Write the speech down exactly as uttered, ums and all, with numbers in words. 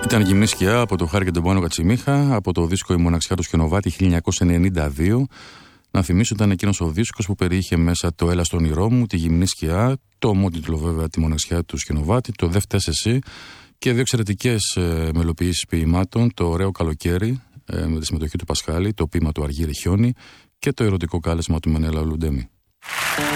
Ήταν Γυμνή Σκιά από το Χάρη και τον Πάνο Κατσιμίχα, από το δίσκο «Η Μοναξιά του Σκηνοβάτη» χίλια εννιακόσια ενενήντα δύο. Να θυμίσω, ήταν εκείνος ο δίσκος που περιείχε μέσα το «Έλα στο όνειρό μου», τη Γυμνή Σκιά, το ομότιτλο βέβαια «Τη Μοναξιά του Σκηνοβάτη», το «Δε φταίς εσύ» και δύο εξαιρετικές ε, μελοποιήσεις ποιημάτων, το «Ωραίο καλοκαίρι» ε, με τη συμμετοχή του Πασχάλη, το ποίημα του Αργύρη Χιόνι και το ερωτικό κάλεσμα του Μενέλα Λουντέμι.